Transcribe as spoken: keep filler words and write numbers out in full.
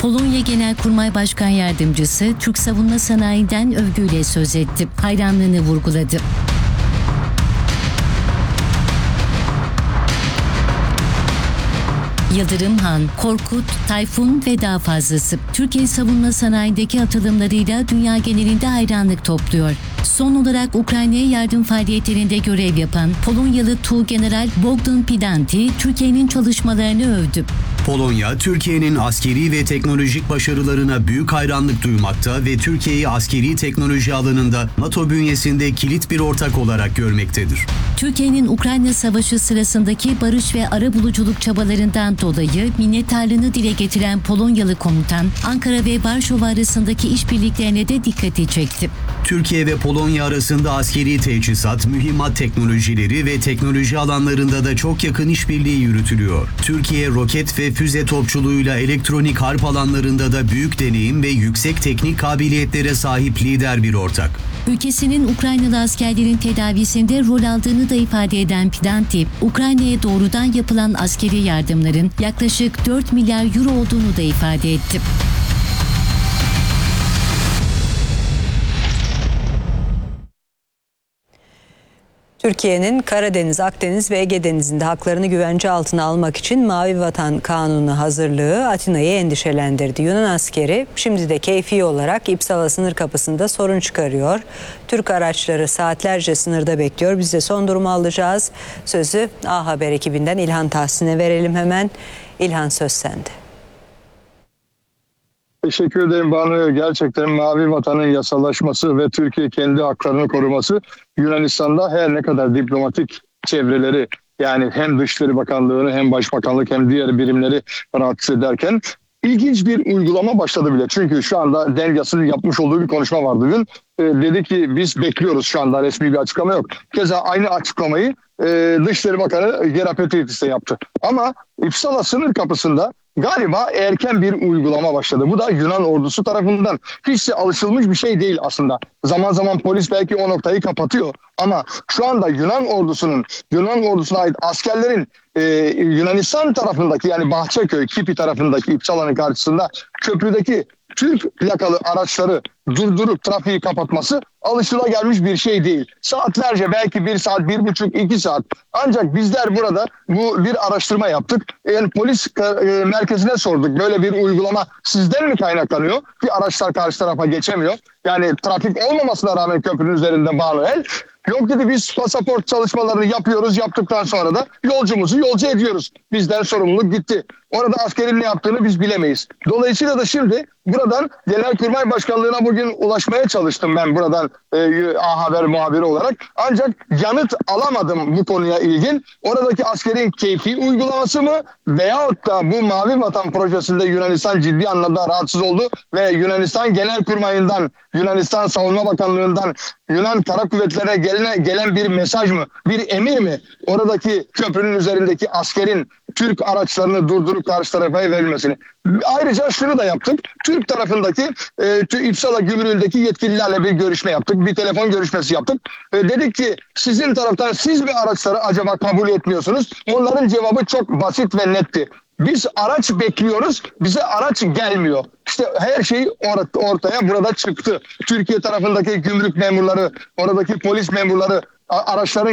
Polonya Genelkurmay Başkan Yardımcısı Türk savunma sanayinden övgüyle söz etti. Hayranlığını vurguladı. Yıldırım Han, Korkut, Tayfun ve daha fazlası Türkiye savunma sanayindeki atılımlarıyla dünya genelinde hayranlık topluyor. Son olarak Ukrayna'ya yardım faaliyetlerinde görev yapan Polonyalı Tuğgeneral Bogdan Pidanti, Türkiye'nin çalışmalarını övdü. Polonya, Türkiye'nin askeri ve teknolojik başarılarına büyük hayranlık duymakta ve Türkiye'yi askeri teknoloji alanında NATO bünyesinde kilit bir ortak olarak görmektedir. Türkiye'nin Ukrayna Savaşı sırasındaki barış ve arabuluculuk çabalarından dolayı minnettarlığını dile getiren Polonyalı komutan, Ankara ve Varşova arasındaki işbirliklerine de dikkati çekti. Türkiye ve Polonya arasında askeri teçhizat, mühimmat teknolojileri ve teknoloji alanlarında da çok yakın işbirliği yürütülüyor. Türkiye, roket ve füze topçuluğuyla elektronik harp alanlarında da büyük deneyim ve yüksek teknik kabiliyetlere sahip lider bir ortak. Ülkesinin Ukraynalı askerlerin tedavisinde rol aldığını da ifade eden Pidanti, Ukrayna'ya doğrudan yapılan askeri yardımların yaklaşık dört milyar euro olduğunu da ifade etti. Türkiye'nin Karadeniz, Akdeniz ve Ege Denizi'nde haklarını güvence altına almak için Mavi Vatan Kanunu hazırlığı Atina'yı endişelendirdi. Yunan askeri şimdi de keyfi olarak İpsala sınır kapısında sorun çıkarıyor. Türk araçları saatlerce sınırda bekliyor. Biz de son durumu alacağız. Sözü A Haber ekibinden İlhan Tahsin'e verelim hemen. İlhan, söz sende. Teşekkür ederim Banu. Gerçekten Mavi Vatan'ın yasalaşması ve Türkiye kendi haklarını koruması Yunanistan'da her ne kadar diplomatik çevreleri, yani hem Dışişleri Bakanlığı'nı hem Başbakanlık hem diğer birimleri rahatsız ederken ilginç bir uygulama başladı bile. Çünkü şu anda Delgas'ın yapmış olduğu bir konuşma vardı dün. E, dedi ki biz bekliyoruz, şu anda resmi bir açıklama yok. Keza aynı açıklamayı e, Dışişleri Bakanı Gerapetridis de yaptı. Ama İpsala sınır kapısında galiba erken bir uygulama başladı. Bu da Yunan ordusu tarafından. Hiç de alışılmış bir şey değil aslında. Zaman zaman polis belki o noktayı kapatıyor. Ama şu anda Yunan ordusunun, Yunan ordusuna ait askerlerin e, Yunanistan tarafındaki, yani Bahçeköy, Kipi tarafındaki İpsala'nın karşısında köprüdeki Türk plakalı araçları durdurup trafiği kapatması alışılagelmiş bir şey değil. Saatlerce, belki bir saat, bir buçuk, iki saat. Ancak bizler burada bu bir araştırma yaptık. Yani polis e, merkezine sorduk. Böyle bir uygulama sizden mi kaynaklanıyor? Bir araçlar karşı tarafa geçemiyor. Yani trafik olmamasına rağmen köprünün üzerinde manuel. Yok dedi, biz pasaport çalışmalarını yapıyoruz. Yaptıktan sonra da yolcumuzu yolcu ediyoruz. Bizden sorumluluk gitti. Orada askerin ne yaptığını biz bilemeyiz. Dolayısıyla da şimdi buradan Genelkurmay Başkanlığı'na bugün ulaşmaya çalıştım ben buradan e, A Haber muhabiri olarak. Ancak yanıt alamadım bu konuya ilgin. Oradaki askerin keyfi uygulaması mı veyahut da bu Mavi Vatan projesinde Yunanistan ciddi anlamda rahatsız oldu ve Yunanistan Genelkurmay'ından, Yunanistan Savunma Bakanlığı'ndan Yunan Kara Kuvvetleri'ne gelen, gelen bir mesaj mı, bir emir mi oradaki köprünün üzerindeki askerin Türk araçlarını durdurup karşı tarafa verilmesini. Ayrıca şunu da yaptık. Türk tarafındaki e, İpsala Gümrüğü'ndeki yetkililerle bir görüşme yaptık. Bir telefon görüşmesi yaptık. E, dedik ki sizin taraftan siz mi araçları acaba kabul etmiyorsunuz? Onların cevabı çok basit ve netti. Biz araç bekliyoruz, bize araç gelmiyor. İşte her şey or- ortaya burada çıktı. Türkiye tarafındaki gümrük memurları, oradaki polis memurları araçların